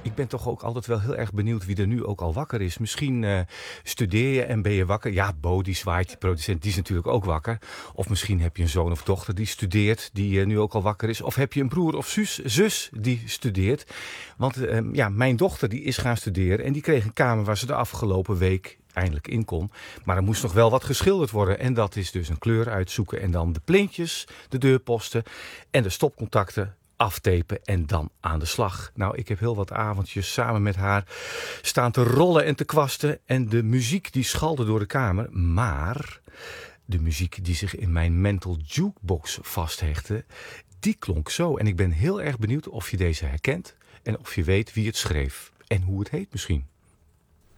Ik ben toch ook altijd wel heel erg benieuwd wie er nu ook al wakker is. Misschien studeer je en ben je wakker. Ja, Bo die zwaait, die producent, die is natuurlijk ook wakker. Of misschien heb je een zoon of dochter die studeert, die nu ook al wakker is. Of heb je een broer of zus die studeert. Want mijn dochter die is gaan studeren en die kreeg een kamer waar ze de afgelopen week eindelijk in kon. Maar er moest nog wel wat geschilderd worden. En dat is dus een kleur uitzoeken en dan de plintjes, de deurposten en de stopcontacten aftapen en dan aan de slag. Nou, ik heb heel wat avondjes samen met haar staan te rollen en te kwasten. En de muziek die schalde door de kamer. Maar de muziek die zich in mijn mental jukebox vasthechtte, die klonk zo. En ik ben heel erg benieuwd of je deze herkent en of je weet wie het schreef. En hoe het heet misschien.